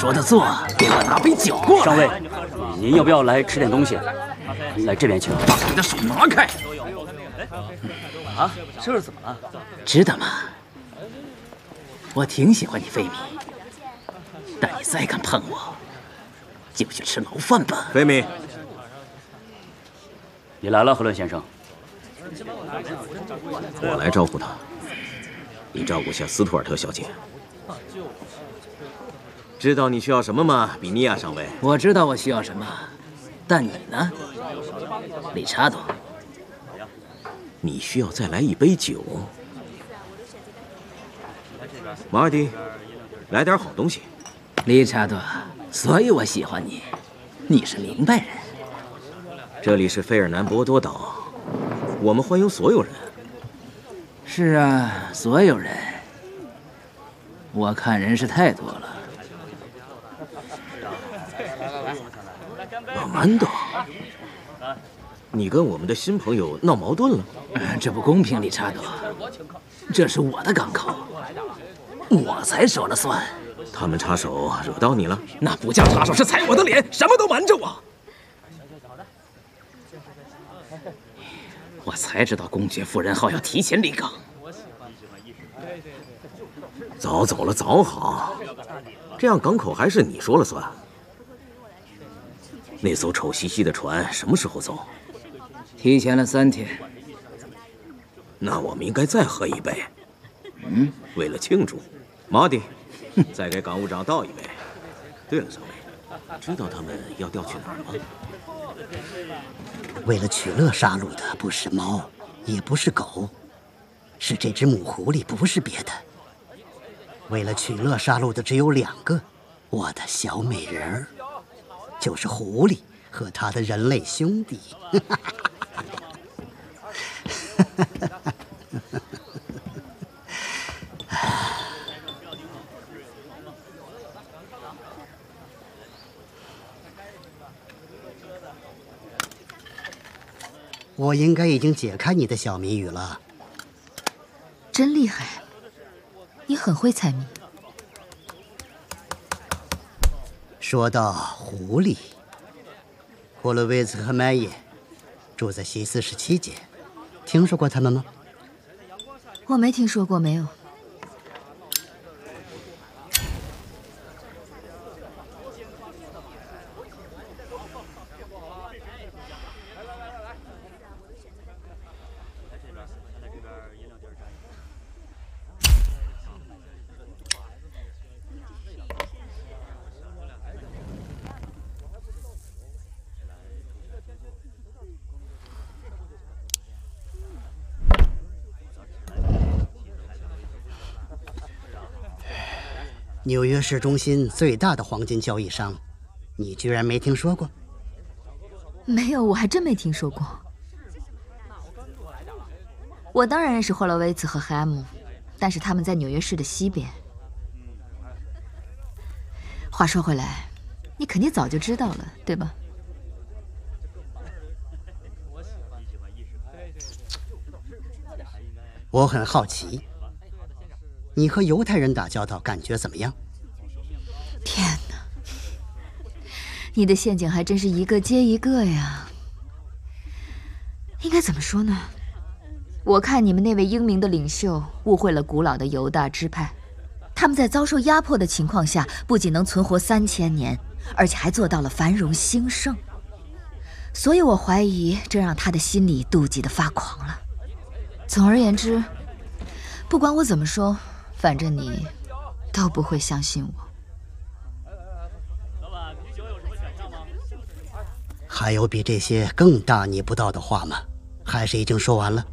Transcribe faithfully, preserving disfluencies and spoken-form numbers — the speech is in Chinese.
说的做，给我拿杯酒过来。 上尉，您要不要来吃点东西？来这边请。 把你的手拿开！ 啊，这是怎么了？ 知道吗？我挺喜欢你，菲米，但你再敢碰我，就去吃牢饭吧。 菲米， 你来了，赫伦先生。 我来招呼他，你照顾下斯图尔特小姐。知道你需要什么吗，比尼亚上尉？ 我知道我需要什么，但你呢，理查多？ 你需要再来一杯酒。马尔蒂，来点好东西。 理查多，所以我喜欢你，你是明白人。 这里是费尔南博多岛，我们欢迎所有人。 是啊，所有人。我看人是太多了。 阿曼达，你跟我们的新朋友闹矛盾了？ 这不公平，理查多。这是我的港口，我才说了算。 他们插手惹到你了？ 那不叫插手，是踩我的脸，什么都瞒着我。我才知道公爵夫人号要提前离港。 早走了早好，这样港口还是你说了算。那艘丑兮兮的船什么时候走？ 提前了三天。 那我们应该再喝一杯。 嗯， 为了庆祝，马蒂，再给港务长倒一杯。对了，上尉，知道他们要调去哪儿吗？ 为了取乐杀戮的不是猫，也不是狗，是这只母狐狸，不是别的。为了取乐杀戮的只有两个，我的小美人儿，就是狐狸和他的人类兄弟。我应该已经解开你的小谜语了。 真厉害，你很会猜谜。 说到狐狸，霍洛维茨和麦耶住在西四十七街，听说过他们吗？ 我没听说过，没有。 纽约市中心最大的黄金交易商，你居然没听说过？ 没有，我还真没听说过。我当然认识霍洛维茨和海姆，但是他们在纽约市的西边。话说回来，你肯定早就知道了，对吧？ 我很好奇，你和犹太人打交道感觉怎么样？ 天哪，你的陷阱还真是一个接一个呀。应该怎么说呢？我看你们那位英明的领袖误会了古老的犹大支派，他们在遭受压迫的情况下，不仅能存活三千年，而且还做到了繁荣兴盛。所以我怀疑，这让他的心里妒忌得发狂了。总而言之，不管我怎么说，反正你都不会相信我。 还有比这些更大逆不道的话吗？还是已经说完了？